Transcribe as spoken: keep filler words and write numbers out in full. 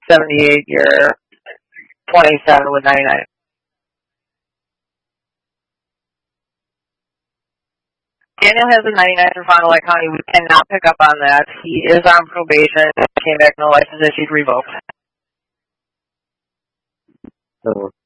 seventy-eight, you're twenty-seven with ninety-nine. Daniel has a ninety-nine in Fond du Lac County. We cannot pick up on that. He is on probation. Came back, no license issued, revoked. So